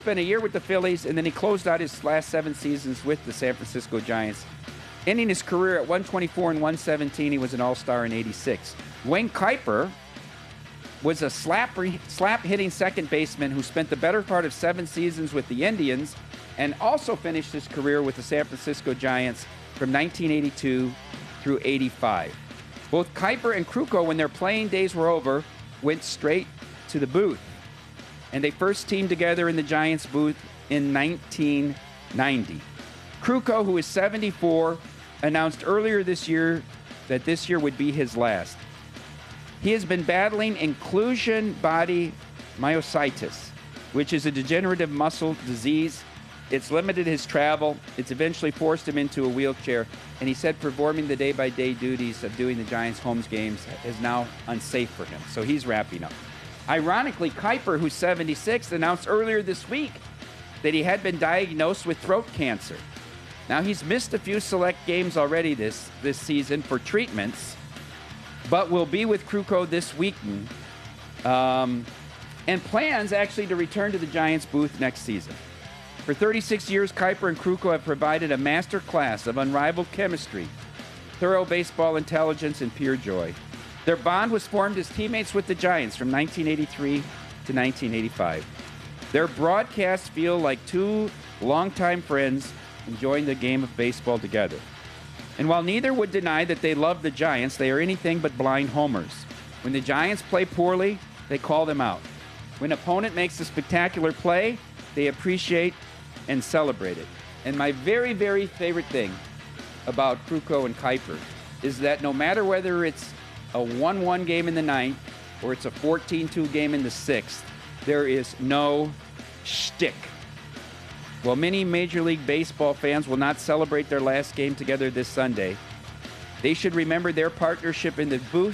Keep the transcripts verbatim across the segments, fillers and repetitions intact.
spent a year with the Phillies, and then he closed out his last seven seasons with the San Francisco Giants. Ending his career at one twenty-four and one seventeen, he was an All-Star in eighty-six. Wayne Kuiper was a slap, re- slap hitting second baseman who spent the better part of seven seasons with the Indians and also finished his career with the San Francisco Giants from nineteen eighty-two through eighty-five. Both Kuiper and Krukow, when their playing days were over, went straight to the booth. And they first teamed together in the Giants booth in nineteen ninety. Krukow, who is seventy-four, announced earlier this year that this year would be his last. He has been battling inclusion body myositis, which is a degenerative muscle disease. It's limited his travel. It's eventually forced him into a wheelchair. And he said performing the day-by-day duties of doing the Giants' home games is now unsafe for him. So he's wrapping up. Ironically, Kuiper, who's seventy-six, announced earlier this week that he had been diagnosed with throat cancer. Now, he's missed a few select games already this, this season for treatments, but will be with Krukow this weekend, um, and plans actually to return to the Giants booth next season. For thirty-six years, Kuiper and Krukow have provided a master class of unrivaled chemistry, thorough baseball intelligence, and pure joy. Their bond was formed as teammates with the Giants from nineteen eighty-three to nineteen eighty-five. Their broadcasts feel like two longtime friends enjoying the game of baseball together. And while neither would deny that they love the Giants, they are anything but blind homers. When the Giants play poorly, they call them out. When an opponent makes a spectacular play, they appreciate and celebrate it. And my very, very favorite thing about Krukow and Kuiper is that no matter whether it's a one one game in the ninth or it's a fourteen two game in the sixth, there is no shtick. While many Major League Baseball fans will not celebrate their last game together this Sunday, they should remember their partnership in the booth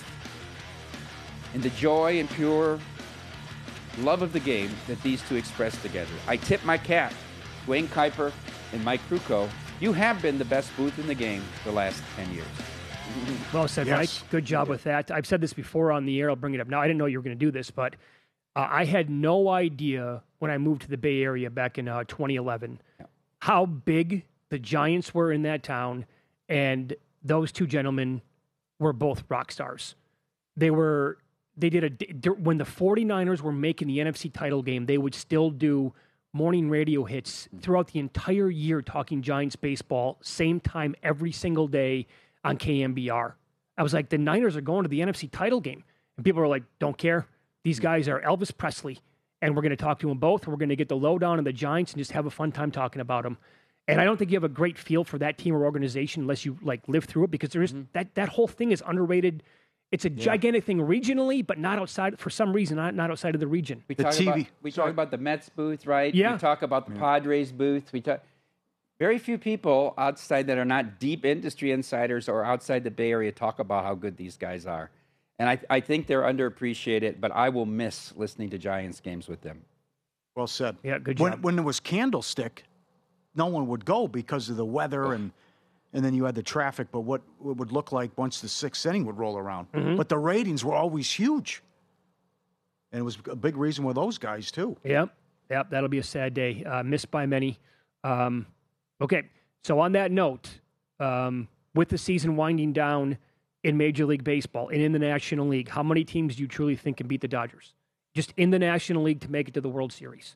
and the joy and pure love of the game that these two expressed together. I tip my cap to Wayne Kuiper and Mike Krukow. You have been the best booth in the game the last ten years. Well said, yes. Mike. Good job with that. I've said this before on the air. I'll bring it up now. I didn't know you were going to do this, but uh, I had no idea when I moved to the Bay Area back in uh, twenty eleven yeah. how big the Giants were in that town, and those two gentlemen were both rock stars. They were, they did a, when the 49ers were making the N F C title game, they would still do morning radio hits throughout the entire year talking Giants baseball, same time every single day on K M B R. I was like, the Niners are going to the N F C title game. And people were like, don't care. These guys are Elvis Presley. And we're going to talk to them both. And we're going to get the lowdown on the Giants and just have a fun time talking about them. And I don't think you have a great feel for that team or organization unless you like live through it, because there is mm-hmm. that, that whole thing is underrated. It's a yeah. gigantic thing regionally, but not outside, for some reason, not, not outside of the region. We the talk, T V. about, we talk about the Mets booth, right? Yeah. We talk about the yeah. Padres booth. We talk. Very few people outside that are not deep industry insiders or outside the Bay Area talk about how good these guys are. And I, I think they're underappreciated, but I will miss listening to Giants games with them. Well said. Yeah, good job. When, when there was Candlestick, no one would go because of the weather, oh. and and then you had the traffic, but what it would look like once the sixth inning would roll around. Mm-hmm. But the ratings were always huge. And it was a big reason with those guys, too. Yep, yep, that'll be a sad day. Uh, missed by many. Um, okay, so on that note, um, with the season winding down in Major League Baseball and in the National League, how many teams do you truly think can beat the Dodgers? Just in the National League to make it to the World Series?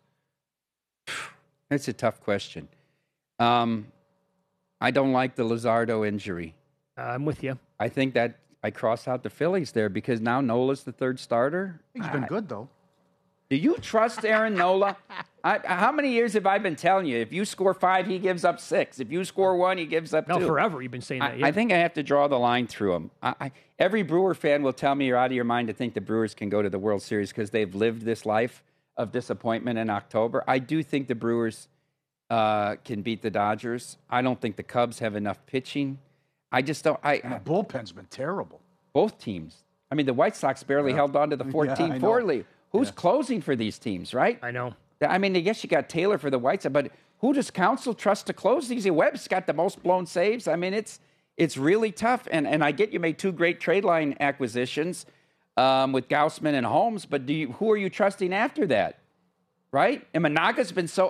That's a tough question. Um, I don't like the Luzardo injury. Uh, I'm with you. I think that I cross out the Phillies there because now Nola's the third starter. He's been good, though. Do you trust Aaron Nola? I, how many years have I been telling you? If you score five, he gives up six. If you score one, he gives up no, two. No, forever you've been saying that. I, yeah. I think I have to draw the line through him. I, I, every Brewer fan will tell me you're out of your mind to think the Brewers can go to the World Series because they've lived this life of disappointment in October. I do think the Brewers uh, can beat the Dodgers. I don't think the Cubs have enough pitching. I just don't. I, and the bullpen's been terrible. Both teams. I mean, the White Sox barely yeah. held on to the fourteen four yeah, lead. Who's yeah. closing for these teams, right? I know. I mean, I guess you got Taylor for the White Sox, but who does Counsell trust to close these? Webb's got the most blown saves. I mean, it's it's really tough. And and I get you made two great trade line acquisitions um, with Gaussman and Holmes, but do you, who are you trusting after that? right? And Managa's been so